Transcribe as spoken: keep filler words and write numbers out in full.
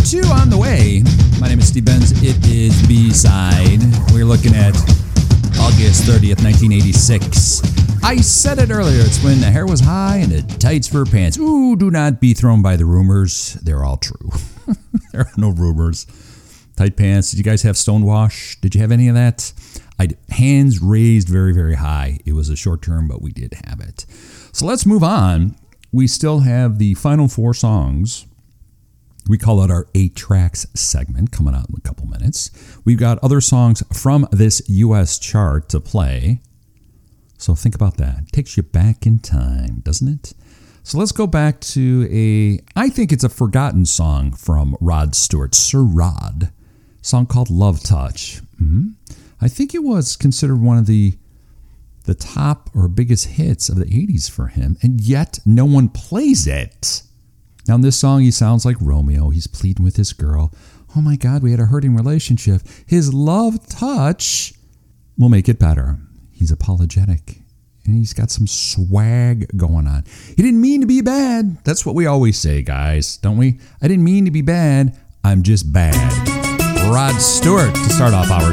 two on the way. My name is Steve Benz. It is B-Side. We're looking at August thirtieth, nineteen eighty-six. I said it earlier. It's when the hair was high and the tights for pants. Ooh, do not be thrown by the rumors. They're all true. There are no rumors. Tight pants. Did you guys have stonewash? Did you have any of that? I hands raised very, very high. It was a short term, but we did have it. So let's move on. We still have the final four songs. We call it our eight tracks segment, coming out in a couple minutes. We've got other songs from this U S chart to play. So think about that. It takes you back in time, doesn't it? So let's go back to a, I think it's a forgotten song from Rod Stewart, Sir Rod. A song called Love Touch. Mm-hmm. I think it was considered one of the the top or biggest hits of the eighties for him, and yet no one plays it. Now in this song, he sounds like Romeo. He's pleading with his girl. Oh my God, we had a hurting relationship. His love touch will make it better. He's apologetic, and he's got some swag going on. He didn't mean to be bad. That's what we always say, guys, don't we? I didn't mean to be bad. I'm just bad. Rod Stewart to start off hour